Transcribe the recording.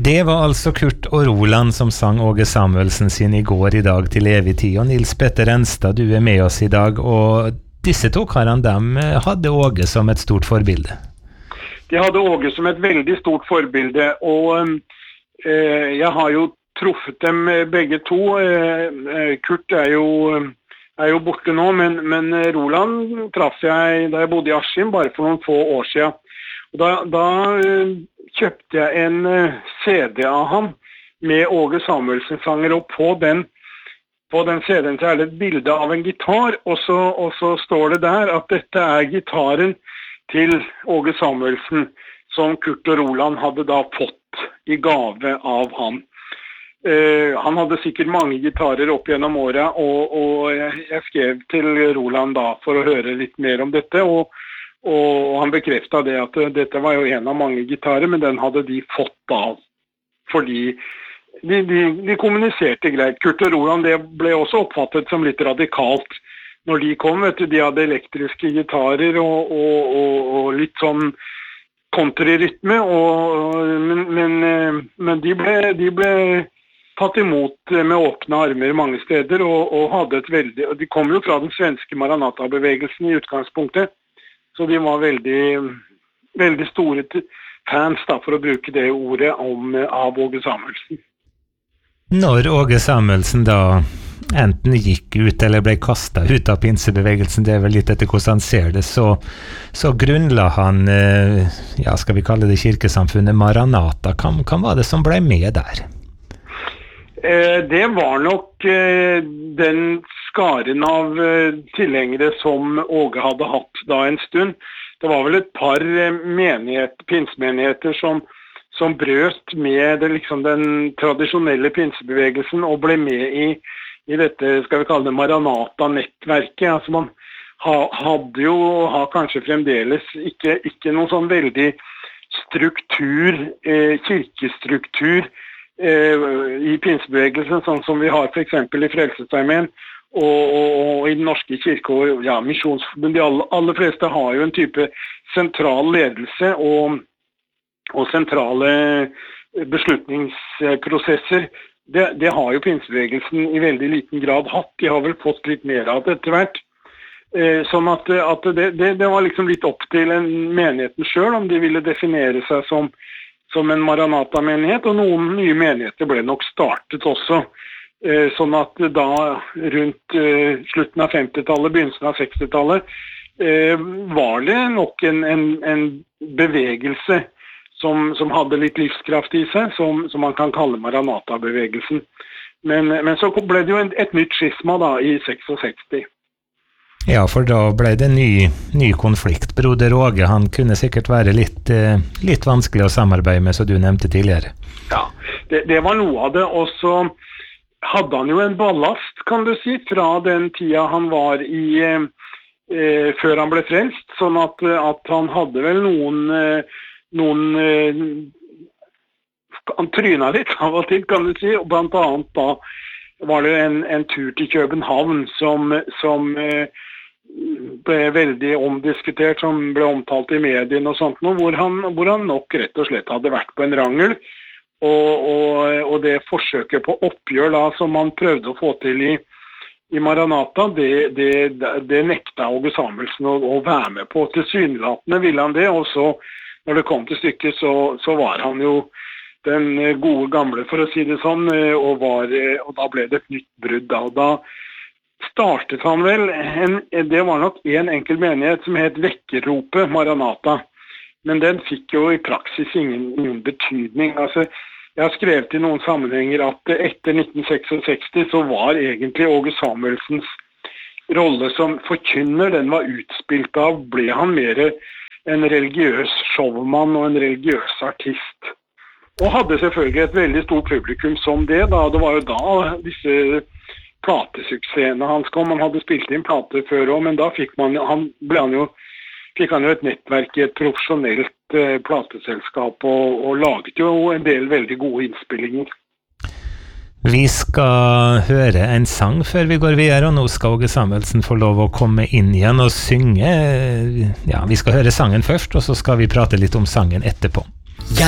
Det var altså Kurt og Roland som sang Åge Samuelsen sin I går, I dag til evig tid. Og Nils Petter Enstad, du med oss I dag, og disse to karene, dem hadde Åge som et stort forbilde. De hadde Åge som et veldig stort forbilde, og jeg har jo truffet dem begge to. Kurt er jo borte nå, men Roland traff jeg da jeg bodde I Askim, bare for noen få år siden. Og da kjøpte jeg en CD av ham med Åge Samuelsen-sanger, og på den CD-en så det et bilde av en gitar, og så står det der at dette gitaren til Åge Samuelsen, som Kurt og Roland hadde da fått I gave av ham. Han hadde sikkert mange gitarer opp gjennom året, og jeg skrev til Roland da for å høre litt mer om dette, og han bekreftet det at dette var jo en av mange gitarer, men den hadde de fått av, fordi de kommuniserte greit. Kurt og Roland, det ble også oppfattet som litt radikalt når de kom, vet du, de hadde elektriske gitarer og litt sånn countryrytme, men de ble tatt imot med åpne armer mange steder, og hadde de kom jo fra den svenske Maranata-bevegelsen I utgangspunktet, så de var veldig store fans da, for å bruke det ordet av Åge Samuelsen. Når Åge Samuelsen da enten gikk ut eller ble kastet ut av pinsebevegelsen, det vel litt etter hvordan han ser det, så grunnla han, skal vi kalle det kirkesamfunnet Maranata. Hva var det som ble med der? Det var nok den skaren av tilhengere som Åge hadde hatt da en stund. Det var vel et par pinsemenigheter som brøt med den tradisjonelle pinsebevegelsen og ble med I dette, skal vi kalle det Maranata-nettverket. Altså man har kanskje fremdeles ikke noen sånn veldig kirkestruktur I pinsebevegelsen, sånn som vi har for eksempel I Frelsesarmeen og I den norske kirke og misjonsforbund. De aller fleste har jo en type sentral ledelse og sentrale beslutningsprosesser. Det har jo pinsebevegelsen I veldig liten grad hatt. De har vel fått litt mer av det etter hvert. Sånn at det var liksom litt opp til menigheten selv om de ville definere seg som en Maranata-menighet, og noen nye menigheter ble nok startet også. Sånn at da rundt slutten av 50-tallet, begynnelsen av 60-tallet, var det nok en bevegelse som hadde litt livskraft I seg, som man kan kalle Maranata-bevegelsen. Men så ble det jo et nytt skisma da I 66. Ja, for da ble det ny konflikt. Broder Åge, han kunne sikkert være litt vanskelig å samarbeide med, som du nevnte tidligere. Ja, det var noe av det, og så hadde han jo en ballast, kan du si, fra den tida han var før han ble frelst, sånn at han hadde vel noen han trynet litt av og til, kan du si, og blant annet da var det en tur til København som ble veldig omdiskutert, som ble omtalt I medien og sånt, hvor han nok rett og slett hadde vært på en rangel, og det forsøket på oppgjør da, som han prøvde å få til I Maranata, det nekta Åge Samuelsen å være med på. Tilsynelatende ville han det, og så når det kom til stykket, så var han jo den gode gamle, for å si det sånn, og da ble det et nytt brudd da. Da startet han vel, det var nok en enkel menighet som het Vekkerropet Maranata, men den fikk jo I praksis ingen betydning. Altså, jeg har skrevet I noen sammenhenger at etter 1966 så var egentlig Åge Samuelsens rolle som forkynner, den var utspilt av, ble han mer en religiøs showman og en religiøs artist. Og hadde selvfølgelig et veldig stort publikum som det da. Det var jo da disse platesuksessene hans kom. Han hadde spilt inn plate før også, men da fikk han jo et nettverk I et profesjonelt plateselskap og laget jo en del veldig gode innspillinger. Vi skal høre en sang før vi går videre, og nå skal Åge Samuelsen få lov å komme inn igjen og synge. Ja, vi skal høre sangen først, og så skal vi prate litt om sangen etterpå.